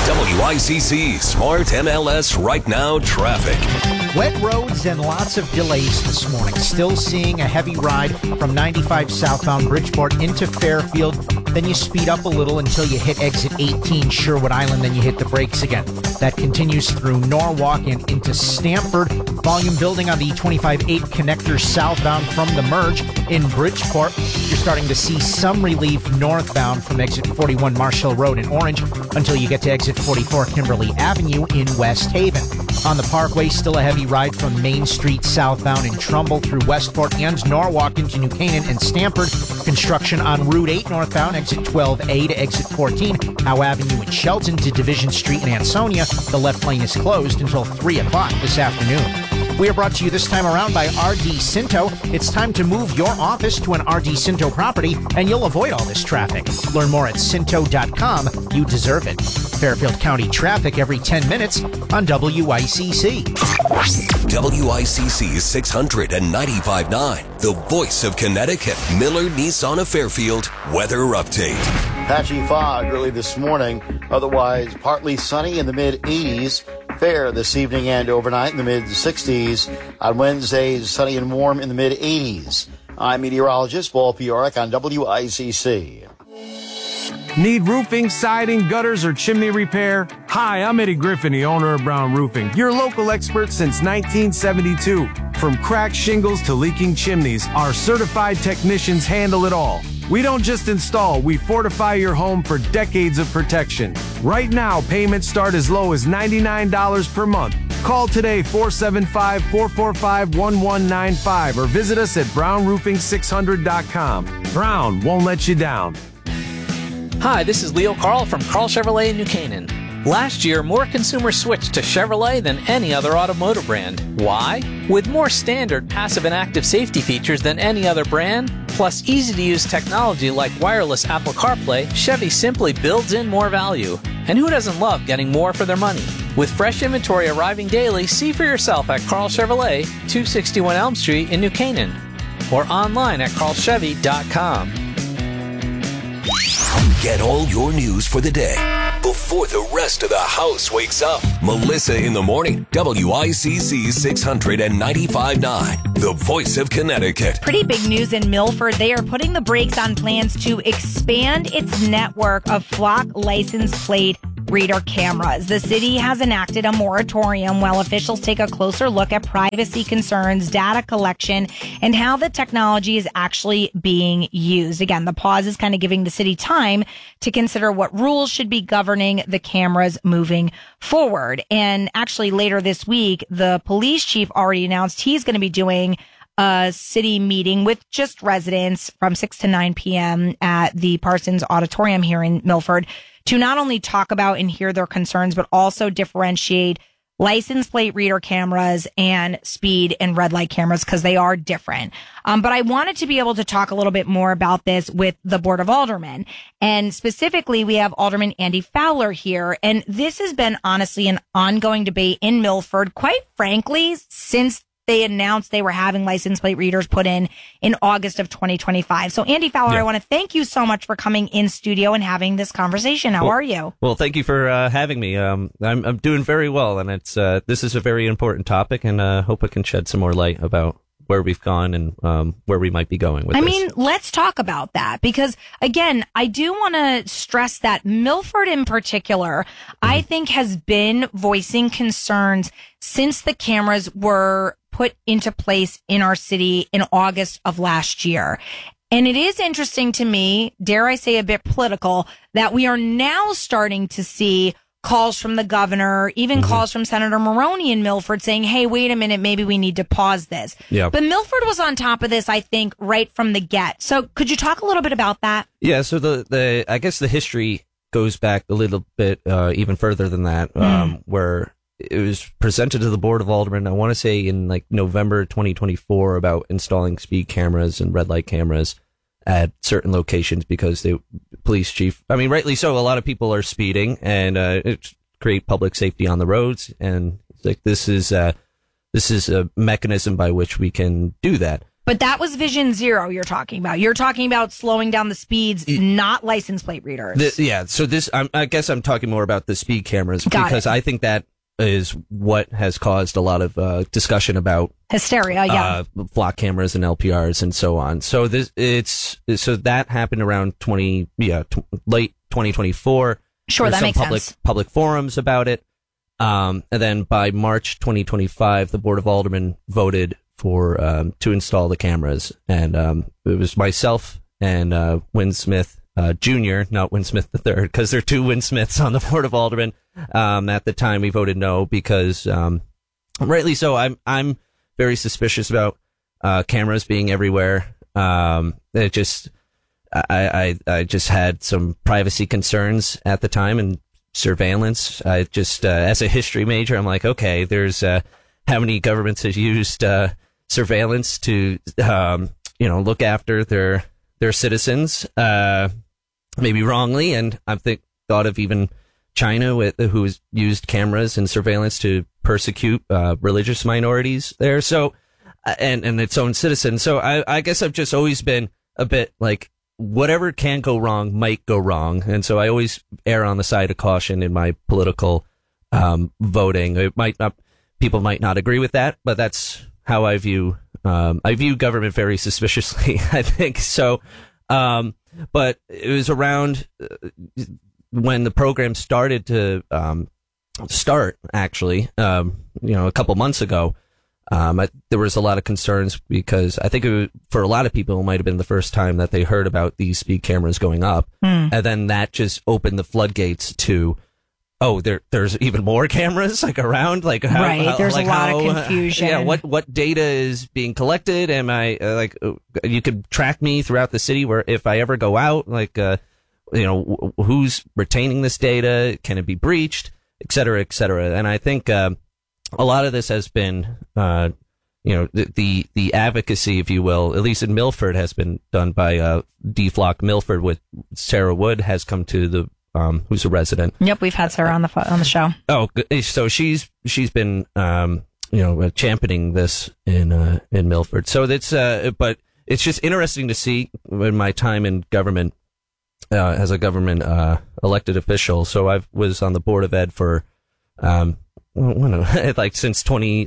WICC Smart MLS Right Now traffic. Wet roads and lots of delays this morning. Still seeing a heavy ride from 95 southbound Bridgeport into Fairfield. Then you speed up a little until you hit exit 18 Sherwood Island. Then you hit the brakes again. That continues through Norwalk and into Stamford. Volume building on the 25-8 connector southbound from the merge in Bridgeport. You're starting to see some relief northbound from exit 41 Marsh Hill Road in Orange until you get to exit 44 Kimberly Avenue in West Haven. On the Parkway, still a heavy ride from Main Street southbound in Trumbull through Westport and Norwalk into New Canaan and Stamford. Construction on Route 8 northbound, exit 12A to exit 14, Howe Avenue in Shelton to Division Street in Ansonia. The left lane is closed until 3 o'clock this afternoon. We are brought to you this time around by RD Cinto. It's time to move your office to an RD Cinto property, and you'll avoid all this traffic. Learn more at Cinto.com. You deserve it. Fairfield County traffic every 10 minutes on WICC. WICC 695.9, the voice of Connecticut. Miller Nissan of Fairfield weather update. Patchy fog early this morning, otherwise partly sunny in the mid-80s. Fair this evening and overnight in the mid-60s. On Wednesdays, sunny and warm in the mid-80s. I'm meteorologist Paul Pioric on WICC. Need roofing, siding, gutters, or chimney repair? Hi, I'm Eddie Griffin, the owner of Brown Roofing, your local expert since 1972. From cracked shingles to leaking chimneys, our certified technicians handle it all. We don't just install, we fortify your home for decades of protection. Right now, payments start as low as $99 per month. Call today 475-445-1195 or visit us at brownroofing600.com. Brown won't let you down. Hi, this is Leo Carl from Carl Chevrolet in New Canaan. Last year, more consumers switched to Chevrolet than any other automotive brand. Why? With more standard passive and active safety features than any other brand, plus easy-to-use technology like wireless Apple CarPlay, Chevy simply builds in more value. And who doesn't love getting more for their money? With fresh inventory arriving daily, see for yourself at Carl Chevrolet, 261 Elm Street in New Canaan, or online at carlchevy.com. Get all your news for the day before the rest of the house wakes up. Melissa in the Morning, WICC 695.9, the voice of Connecticut. Pretty big news in Milford. They are putting the brakes on plans to expand its network of flock license plate reader cameras. The city has enacted a moratorium while officials take a closer look at privacy concerns, data collection, and how the technology is actually being used. Again, the pause is kind of giving the city time to consider what rules should be governing the cameras moving forward. And actually later this week, the police chief already announced he's going to be doing a city meeting with just residents from 6 to 9 p.m. at the Parsons Auditorium here in Milford to not only talk about and hear their concerns, but also differentiate license plate reader cameras and speed and red light cameras because they are different. But I wanted to be able to talk a little bit more about this with the Board of Aldermen. And specifically, we have Alderman Andy Fowler here. And this has been honestly an ongoing debate in Milford, quite frankly, since they announced they were having license plate readers put in August of 2025. So, Andy Fowler, I want to thank you so much for coming in studio and having this conversation. How are you? Well, thank you for having me. I'm doing very well, and it's this is a very important topic, and hope it can shed some more light about where we've gone and where we might be going with this. I mean, let's talk about that because, again, I do want to stress that Milford in particular, I think has been voicing concerns since the cameras were put into place in our city in August of last year. And it is interesting to me, dare I say a bit political, that we are now starting to see calls from the governor, even calls from Senator Maroney in Milford saying, hey, wait a minute, maybe we need to pause this. Yep. But Milford was on top of this, I think, right from the get. So could you talk a little bit about that? Yeah, so the I guess the history goes back a little bit even further than that, where it was presented to the Board of Aldermen, I want to say in like November 2024, about installing speed cameras and red light cameras at certain locations because the police chief, I mean, rightly so, a lot of people are speeding and it create public safety on the roads. And it's like, this is a mechanism by which we can do that. But that was Vision Zero you're talking about. You're talking about slowing down the speeds, not license plate readers. So I guess I'm talking more about the speed cameras because I think that is what has caused a lot of discussion about hysteria, flock cameras and LPRs and so on. So that happened around late 2024. Sure, that makes sense. Public forums about it. And then by March 2025, the Board of Aldermen voted for to install the cameras, and it was myself and Win Smith Jr., not Win Smith III, because there are two Win Smiths on the Board of Aldermen. At the time, we voted no because, rightly so, I'm very suspicious about cameras being everywhere. It just I just had some privacy concerns at the time and surveillance. I just as a history major, I'm like, okay, there's how many governments have used surveillance to look after their citizens, maybe wrongly, and I thought of even China who has used cameras and surveillance to persecute religious minorities there. So and its own citizens. So I guess I've just always been a bit like whatever can go wrong might go wrong, and so I always err on the side of caution in my political voting. It might not, people might not agree with that, but that's how I view government very suspiciously, I think. So, but it was around when the program started to start, actually, a couple months ago. There was a lot of concerns because I think for a lot of people, it might have been the first time that they heard about these speed cameras going up. And then that just opened the floodgates to, there's even more cameras around. Like, there's a lot of confusion. Yeah. What data is being collected? Am I you could track me throughout the city where if I ever go out, who's retaining this data? Can it be breached? Et cetera, et cetera. And I think, a lot of this has been, the advocacy, if you will, at least in Milford, has been done by D-Flock Milford. With Sarah Wood has come to the who's a resident. Yep, we've had Sarah on the show. Oh, so she's been championing this in Milford. So that's but it's just interesting to see in my time in government as a government elected official. So I was on the Board of Ed for since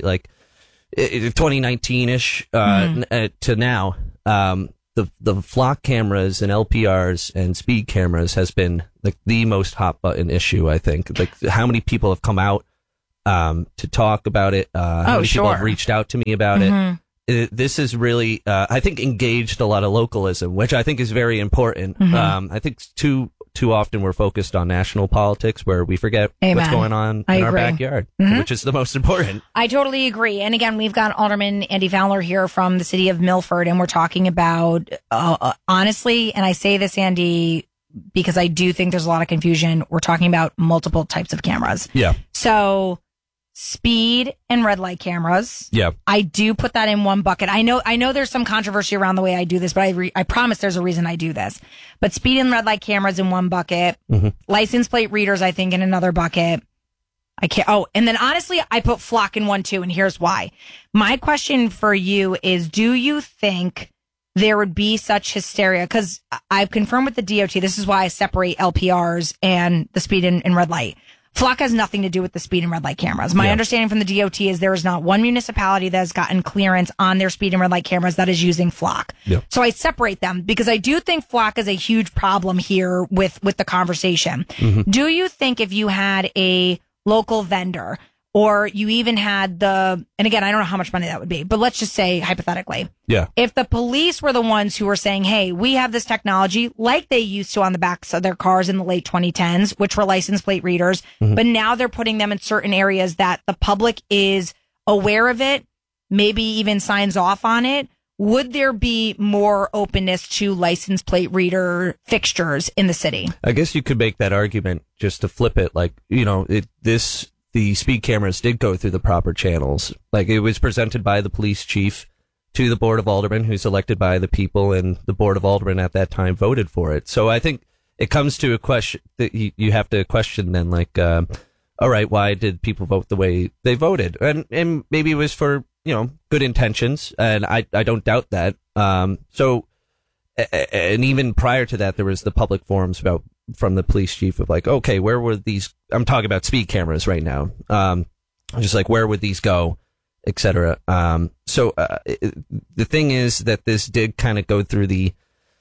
2019-ish to now. The flock cameras and LPRs and speed cameras has been the most hot button issue, I think. How many people have come out to talk about it? How many people have reached out to me about it? This is really, I think, engaged a lot of localism, which I think is very important. I think too often we're focused on national politics where we forget what's going on in our backyard, which is the most important. I totally agree. And again, we've got Alderman Andy Fowler here from the city of Milford, and we're talking about, honestly, and I say this, Andy, because I do think there's a lot of confusion, we're talking about multiple types of cameras. Yeah. So speed and red light cameras. Yeah. I do put that in one bucket. I know there's some controversy around the way I do this, but I promise there's a reason I do this. But speed and red light cameras in one bucket. License plate readers, I think, in another bucket. And then honestly, I put flock in one too, and here's why. My question for you is, do you think there would be such hysteria? Because I've confirmed with the DOT, this is why I separate LPRs and the speed and red light. Flock has nothing to do with the speed and red light cameras. My understanding from the DOT is there is not one municipality that has gotten clearance on their speed and red light cameras that is using flock. Yep. So I separate them because I do think flock is a huge problem here with the conversation. Do you think if you had a local vendor, or you even had and again, I don't know how much money that would be, but let's just say hypothetically, if the police were the ones who were saying, hey, we have this technology like they used to on the backs of their cars in the late 2010s, which were license plate readers, but now they're putting them in certain areas that the public is aware of it, maybe even signs off on it, would there be more openness to license plate reader fixtures in the city? I guess you could make that argument just to flip it, the speed cameras did go through the proper channels. Like, it was presented by the police chief to the Board of Aldermen, who's elected by the people, and the Board of Aldermen at that time voted for it. So I think it comes to a question that you have to question then, all right, why did people vote the way they voted? And maybe it was for good intentions, and I don't doubt that. So, and even prior to that, there was the public forums from the police chief of like, okay, where were these? I'm talking about speed cameras right now. Just like, where would these go, et cetera. So the thing is that this did kind of go through the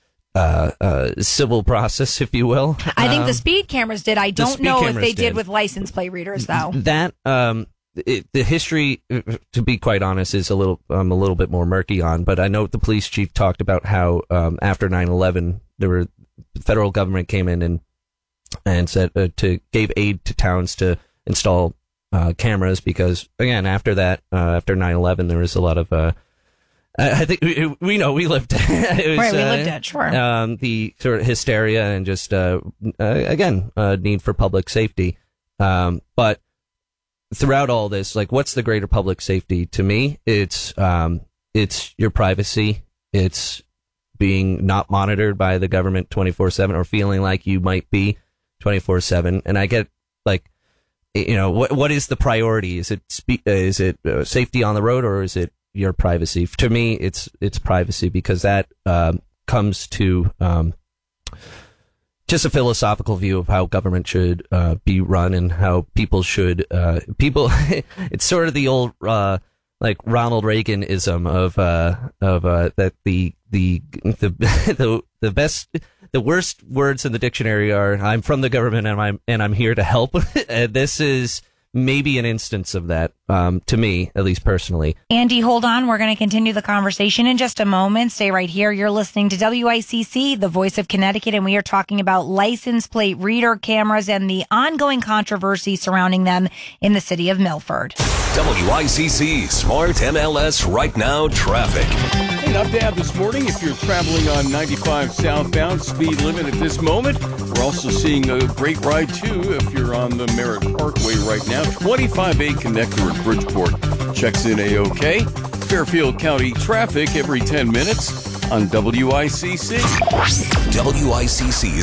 civil process, if you will. I think the speed cameras did. I don't know if they did with license plate readers, though. That the history, to be quite honest, is a little bit more murky on. But I know the police chief talked about how after 9/11, the federal government came in and said gave aid to towns to install cameras, because again, after that, after 9/11, there was a lot of I think we lived it. Right, we lived it, sure. The sort of hysteria and just need for public safety. But throughout all this, like, what's the greater public safety to me? It's your privacy. It's being not monitored by the government 24/7, or feeling like you might be 24/7. And I get, like, what is the priority? Is it safety on the road, or is it your privacy? To me, it's privacy, because that comes to just a philosophical view of how government should be run, and how people should it's sort of the old like Ronald Reagan-ism of that the worst words in the dictionary are, I'm from the government and I'm here to help. And this is maybe an instance of that, to me, at least personally. Andy, hold on. We're going to continue the conversation in just a moment. Stay right here. You're listening to WICC, the voice of Connecticut, and we are talking about license plate reader cameras and the ongoing controversy surrounding them in the city of Milford. WICC Smart MLS Right Now Traffic. An update this morning if you're traveling on 95 southbound, speed limit at this moment. We're also seeing a great ride, too, if you're on the Merritt Parkway right now. 25A connector at Bridgeport checks in A-OK. Fairfield County traffic every 10 minutes on WICC. WICC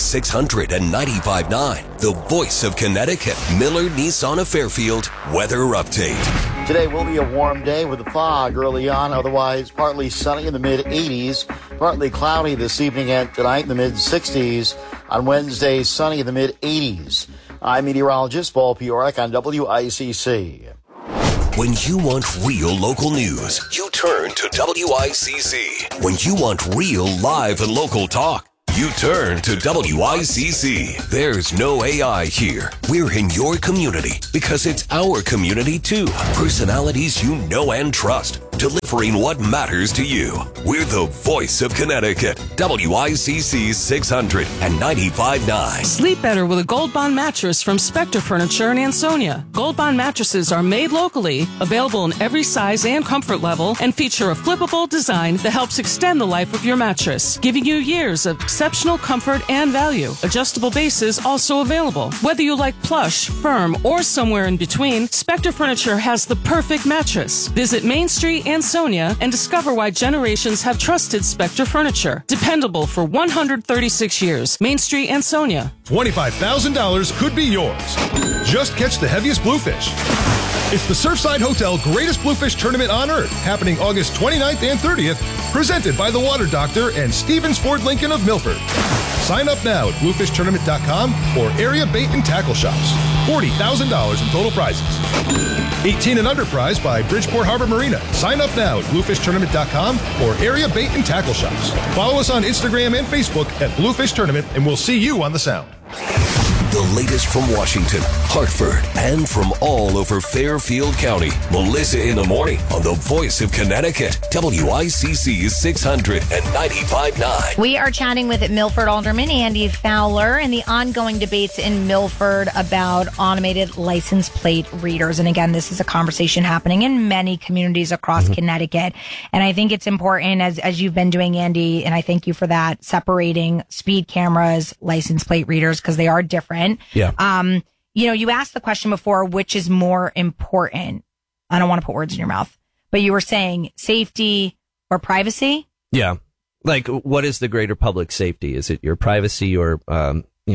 695.9, the voice of Connecticut. Miller Nissan of Fairfield weather update. Today will be a warm day with the fog early on, otherwise partly sunny in the mid-80s, partly cloudy this evening and tonight in the mid-60s. On Wednesday, sunny in the mid-80s. I'm meteorologist Paul Piorek on WICC. When you want real local news, you turn to WICC. When you want real live and local talk, you turn to WICC. There's no AI here. We're in your community because it's our community too. Personalities you know and trust, delivering what matters to you. We're the voice of Connecticut. WICC 695.9. Sleep better with a Gold Bond mattress from Spectre Furniture in Ansonia. Gold Bond mattresses are made locally, available in every size and comfort level, and feature a flippable design that helps extend the life of your mattress, giving you years of exceptional comfort and value. Adjustable bases also available. Whether you like plush, firm, or somewhere in between, Spectre Furniture has the perfect mattress. Visit Main Street, Ansonia, and discover why generations have trusted Spectre Furniture. Dependable for 136 years. Main Street, Ansonia. $25,000 could be yours. Just catch the heaviest bluefish. It's the Surfside Hotel Greatest Bluefish Tournament on Earth, happening August 29th and 30th, presented by the Water Doctor and Stevens Ford Lincoln of Milford. Sign up now at bluefishtournament.com or area bait and tackle shops. $40,000 in total prizes. 18 and under prize by Bridgeport Harbor Marina. Sign up now at bluefishtournament.com or area bait and tackle shops. Follow us on Instagram and Facebook at Bluefish Tournament, and we'll see you on the sound. The latest from Washington, Hartford, and from all over Fairfield County. Melissa in the morning on the voice of Connecticut, WICC 695.9. We are chatting with Milford Alderman Andy Fowler and the ongoing debates in Milford about automated license plate readers. And again, this is a conversation happening in many communities across Connecticut. And I think it's important, as you've been doing, Andy, and I thank you for that, separating speed cameras, license plate readers, because they are different. Yeah. You asked the question before, which is more important? I don't want to put words in your mouth, but you were saying safety or privacy? Yeah. Like, what is the greater public safety? Is it your privacy or,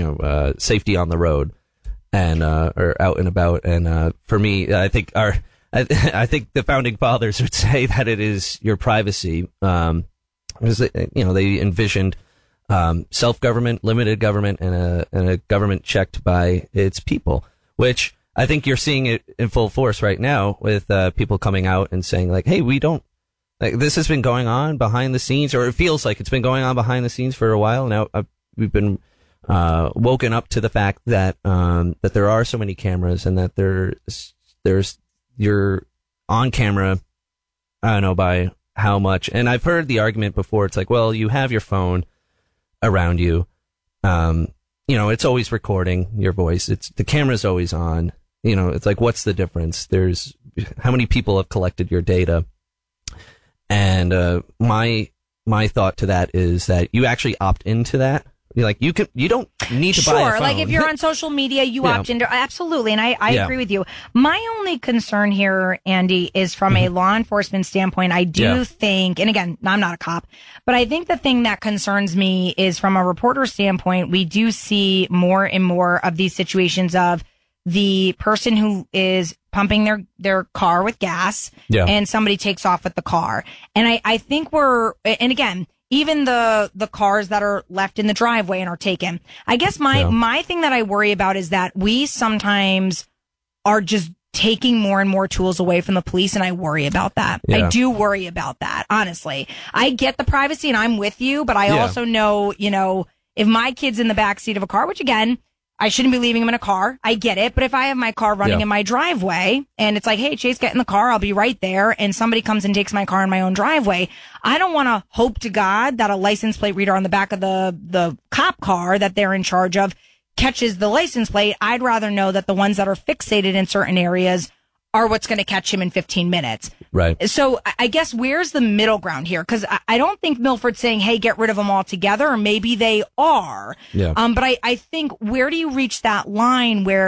safety on the road and, or out and about? And, for me, I think I think the founding fathers would say that it is your privacy. Because they envisioned self-government, limited government, and a government checked by its people, which I think you're seeing it in full force right now with people coming out and saying, like, hey, we don't, like, this has been going on behind the scenes, or it feels like it's been going on behind the scenes for a while now. We've been woken up to the fact that that there are so many cameras, and that there's you're on camera, I don't know by how much. And I've heard the argument before. It's like, well, you have your phone around you. It's always recording your voice. The camera's always on. It's like, what's the difference? There's how many people have collected your data? And my thought to that is that you actually opt into that. Like, you don't need to buy a phone. Like if you're on social media, you opt into, absolutely. And I agree with you. My only concern here, Andy, is from a law enforcement standpoint. I do think, and again, I'm not a cop, but I think the thing that concerns me is from a reporter standpoint, we do see more and more of these situations of the person who is pumping their car with gas and somebody takes off with the car. And I think and again, even the cars that are left in the driveway and are taken. I guess my thing that I worry about is that we sometimes are just taking more and more tools away from the police, and I worry about that. I do worry about that, honestly. I get the privacy, and I'm with you, but I also know, if my kid's in the backseat of a car, which again, I shouldn't be leaving him in a car. I get it. But if I have my car running in my driveway and it's like, hey, Chase, get in the car. I'll be right there. And somebody comes and takes my car in my own driveway. I don't want to hope to God that a license plate reader on the back of the cop car that they're in charge of catches the license plate. I'd rather know that the ones that are fixated in certain areas are what's going to catch him in 15 minutes. Right. So I guess where's the middle ground here? Because I don't think Milford's saying, hey, get rid of them all together, or maybe they are. Yeah. But I think, where do you reach that line where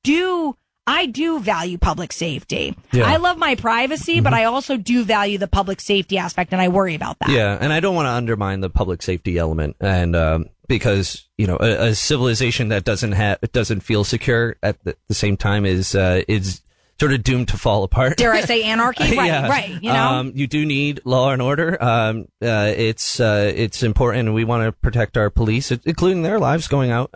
I do value public safety. Yeah. I love my privacy, but I also do value the public safety aspect, and I worry about that. Yeah, and I don't want to undermine the public safety element, and because a civilization that doesn't feel secure at the same time is sort of doomed to fall apart. Dare I say anarchy? Right. You do need law and order. It's important, and we want to protect our police, including their lives going out.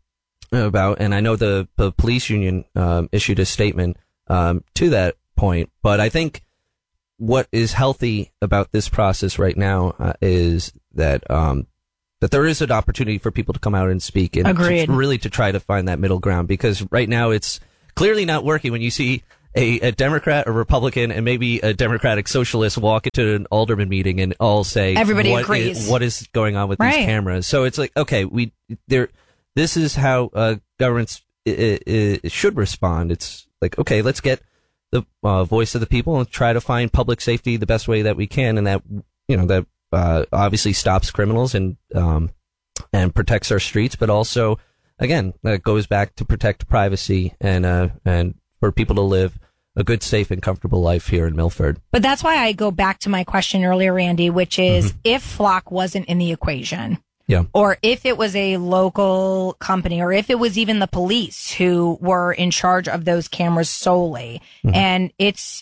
And I know the police union issued a statement to that point, but I think what is healthy about this process right now is that that there is an opportunity for people to come out and speak, and really to try to find that middle ground, because right now it's clearly not working when you see a Democrat, a Republican, and maybe a Democratic Socialist walk into an alderman meeting and all say, everybody agrees. What is going on with these cameras? So it's like, okay, this is how governments should respond. It's like, okay, let's get the voice of the people and try to find public safety the best way that we can, and that obviously stops criminals and protects our streets, but also, again, that goes back to protect privacy and for people to live a good, safe, and comfortable life here in Milford. But that's why I go back to my question earlier, Randy, which is, if Flock wasn't in the equation, or if it was a local company, or if it was even the police who were in charge of those cameras solely, and it's,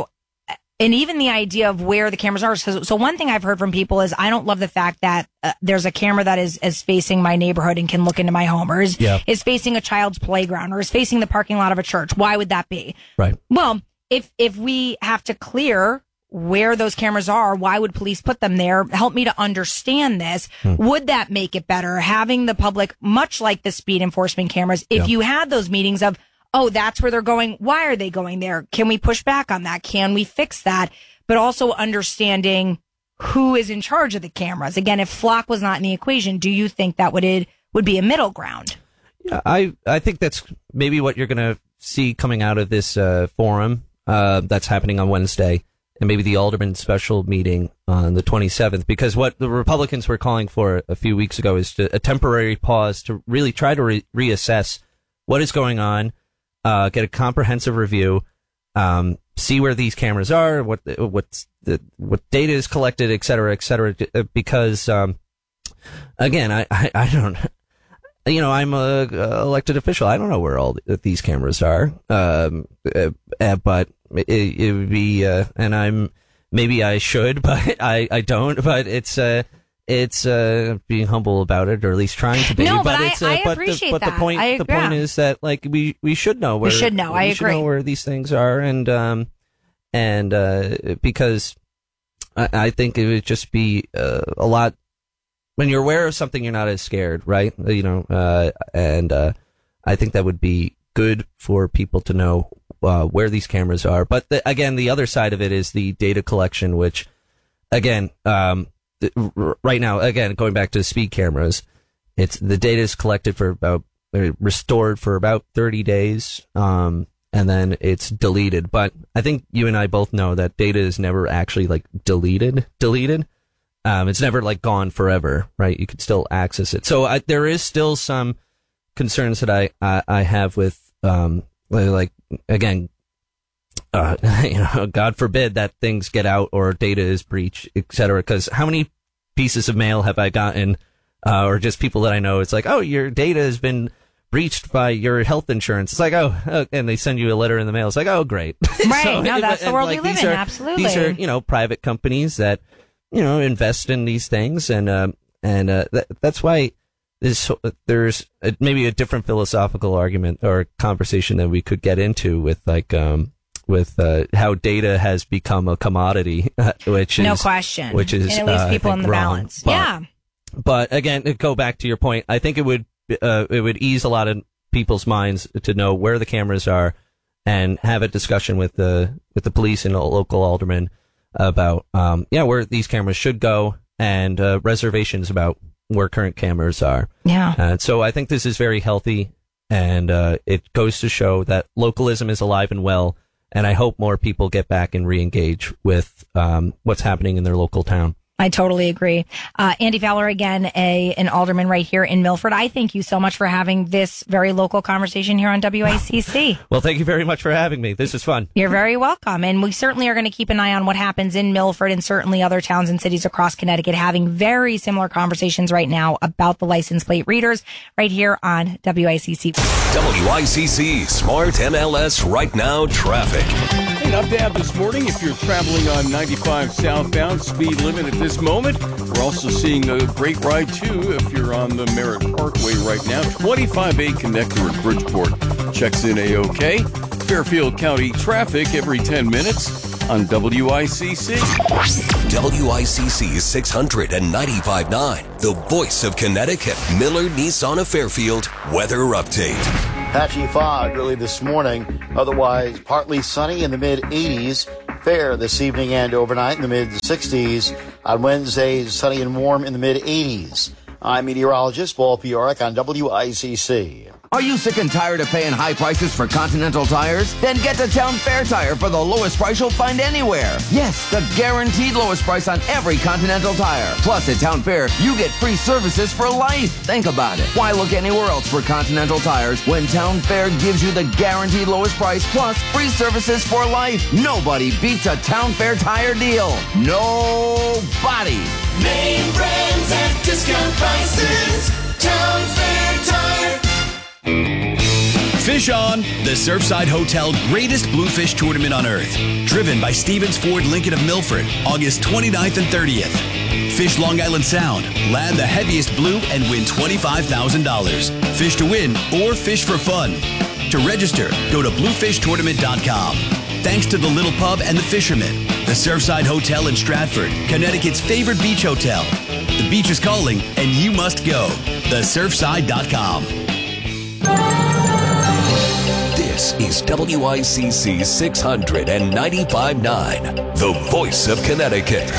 and even the idea of where the cameras are. So one thing I've heard from people is, I don't love the fact that there's a camera that is facing my neighborhood and can look into my home, or is facing a child's playground, or is facing the parking lot of a church. Why would that be? Right. Well, if we have to clear where those cameras are, why would police put them there? Help me to understand this. Would that make it better? Having the public, much like the speed enforcement cameras, if you had those meetings of, oh, that's where they're going. Why are they going there? Can we push back on that? Can we fix that? But also understanding who is in charge of the cameras. Again, if Flock was not in the equation, do you think that would be a middle ground? Yeah, I think that's maybe what you're going to see coming out of this forum that's happening on Wednesday, and maybe the Alderman special meeting on the 27th, because what the Republicans were calling for a few weeks ago is a temporary pause to really try to reassess what is going on. Get a comprehensive review, see where these cameras are, what data is collected, et cetera, because, again, I don't, I'm a elected official. I don't know where all these cameras are. But it would be, and maybe I should, but I don't, but it's being humble about it, or at least trying to be. No, but it's, I appreciate that. The point is that, like, we should know where, we should know where these things are, and because I think it would just be a lot, when you're aware of something, you're not as scared, right? And I think that would be good for people to know where these cameras are. But again, the other side of it is the data collection, which, again, right now, again, going back to the speed cameras, the data is collected for restored for about 30 days, and then it's deleted. But I think you and I both know that data is never actually like deleted. It's never like gone forever, right? You could still access it. So there is still some concerns that I have with, like, again, God forbid that things get out or data is breached, etc. Because how many pieces of mail have I gotten, or just people that I know? It's like, oh, your data has been breached by your health insurance. It's like, oh, and they send you a letter in the mail. It's like, oh, great. Right. So, no, that's the world like, we live in. Absolutely. These are, private companies that, invest in these things. And that's why there's maybe a different philosophical argument or conversation that we could get into with, like, how data has become a commodity, which is no question, which is and it leaves people in the wrong. balance. Yeah. But again, to go back to your point, I think it would ease a lot of people's minds to know where the cameras are, and have a discussion with the police and local aldermen about where these cameras should go, and reservations about where current cameras are. Yeah. So I think this is very healthy, and it goes to show that localism is alive and well. And I hope more people get back and re-engage with what's happening in their local town. I totally agree. Andy Fowler, again, an alderman right here in Milford. I thank you so much for having this very local conversation here on WICC. Well, thank you very much for having me. This is fun. You're very welcome. And we certainly are going to keep an eye on what happens in Milford, and certainly other towns and cities across Connecticut having very similar conversations right now about the license plate readers right here on WICC. WICC Smart MLS Right Now Traffic. An update this morning if you're traveling on 95 southbound, speed limit at this moment. We're also seeing a great ride, too, if you're on the Merritt Parkway right now. 25A connector at Bridgeport checks in A-OK. Fairfield County traffic every 10 minutes on WICC. WICC 695.9, the voice of Connecticut. Miller Nissan of Fairfield weather update. Patchy fog early this morning, otherwise partly sunny in the mid-80s. Fair this evening and overnight in the mid-60s. On Wednesdays, sunny and warm in the mid-80s. I'm meteorologist Paul Piorek on WICC. Are you sick and tired of paying high prices for Continental tires? Then get to Town Fair Tire for the lowest price you'll find anywhere. Yes, the guaranteed lowest price on every Continental tire. Plus, at Town Fair, you get free services for life. Think about it. Why look anywhere else for Continental tires when Town Fair gives you the guaranteed lowest price plus free services for life? Nobody beats a Town Fair tire deal. Nobody. Name brands at discount prices. Town Fair Tire. Fish On, the Surfside Hotel Greatest Bluefish Tournament on Earth. Driven by Stevens Ford Lincoln of Milford, August 29th and 30th. Fish Long Island Sound, land the heaviest blue and win $25,000. Fish to win or fish for fun. To register, go to bluefishtournament.com. Thanks to the Little Pub and the Fisherman, the Surfside Hotel in Stratford, Connecticut's favorite beach hotel. The beach is calling and you must go. TheSurfside.com. This is WICC 695.9, the voice of Connecticut.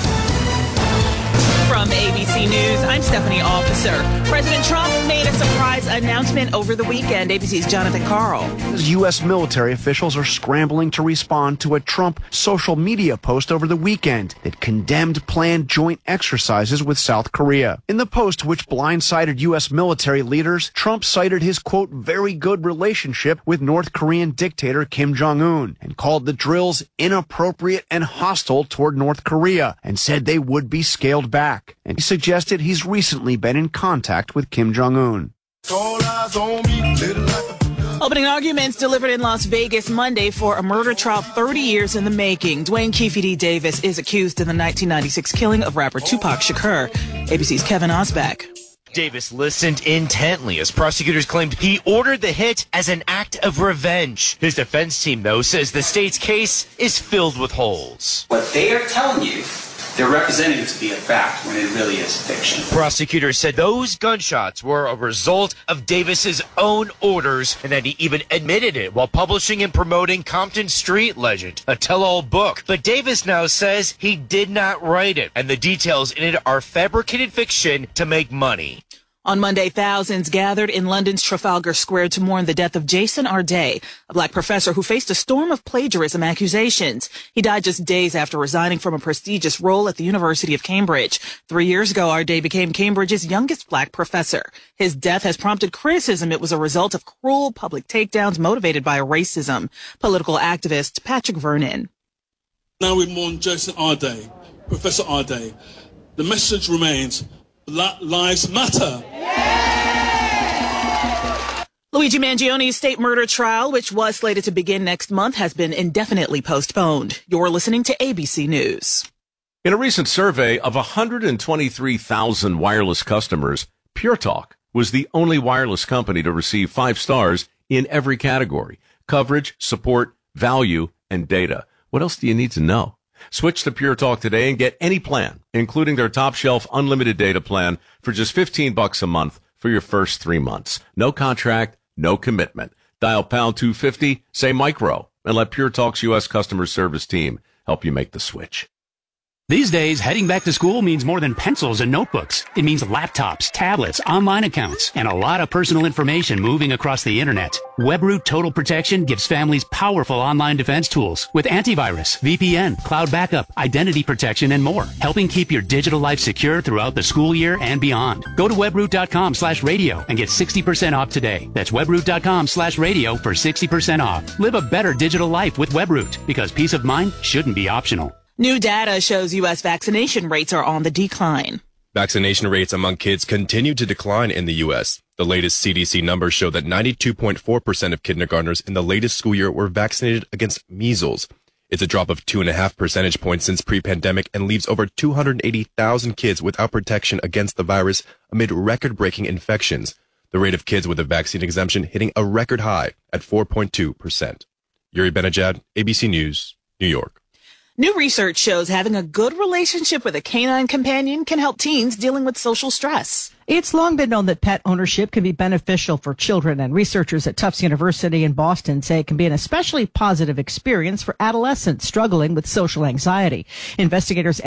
From ABC News, I'm Stephanie Officer. President Trump made a surprise announcement over the weekend. ABC's Jonathan Carl. U.S. military officials are scrambling to respond to a Trump social media post over the weekend that condemned planned joint exercises with South Korea. In the post, which blindsided U.S. military leaders, Trump cited his, quote, very good relationship with North Korean dictator Kim Jong-un and called the drills inappropriate and hostile toward North Korea and said they would be scaled back. And he suggested he's recently been in contact with Kim Jong-un. Opening arguments delivered in Las Vegas Monday for a murder trial 30 years in the making. Dwayne Keefe D. Davis is accused in the 1996 killing of rapper Tupac Shakur. ABC's Kevin Osbeck. Davis listened intently as prosecutors claimed he ordered the hit as an act of revenge. His defense team, though, says the state's case is filled with holes. What they are telling you, they're representing it to be a fact when it really is fiction. Prosecutors said those gunshots were a result of Davis's own orders and that he even admitted it while publishing and promoting Compton Street Legend, a tell-all book. But Davis now says he did not write it, and the details in it are fabricated fiction to make money. On Monday, thousands gathered in London's Trafalgar Square to mourn the death of Jason Arday, a black professor who faced a storm of plagiarism accusations. He died just days after resigning from a prestigious role at the University of Cambridge. 3 years ago, Arday became Cambridge's youngest black professor. His death has prompted criticism it was a result of cruel public takedowns motivated by racism. Political activist Patrick Vernon. Now we mourn Jason Arday, Professor Arday. The message remains, Black Lives Matter. Luigi Mangioni's state murder trial, which was slated to begin next month, has been indefinitely postponed. You're listening to ABC News. In a recent survey of 123,000 wireless customers, Pure Talk was the only wireless company to receive 5 stars in every category: coverage, support, value, and data. What else do you need to know? Switch to Pure Talk today and get any plan, including their top shelf unlimited data plan, for just $15 a month for your first 3 months. No contract, no commitment. Dial pound 250, say micro, and let Pure Talk's U.S. customer service team help you make the switch. These days, heading back to school means more than pencils and notebooks. It means laptops, tablets, online accounts, and a lot of personal information moving across the internet. WebRoot Total Protection gives families powerful online defense tools with antivirus, VPN, cloud backup, identity protection, and more, helping keep your digital life secure throughout the school year and beyond. Go to webroot.com/radio and get 60% off today. That's webroot.com/radio for 60% off. Live a better digital life with WebRoot, because peace of mind shouldn't be optional. New data shows U.S. vaccination rates are on the decline. Vaccination rates among kids continue to decline in the U.S. The latest CDC numbers show that 92.4% of kindergartners in the latest school year were vaccinated against measles. It's a drop of 2.5 percentage points since pre-pandemic and leaves over 280,000 kids without protection against the virus amid record-breaking infections. The rate of kids with a vaccine exemption hitting a record high at 4.2%. Yuri Benajad, ABC News, New York. New research shows having a good relationship with a canine companion can help teens dealing with social stress. It's long been known that pet ownership can be beneficial for children, and researchers at Tufts University in Boston say it can be an especially positive experience for adolescents struggling with social anxiety. Investigators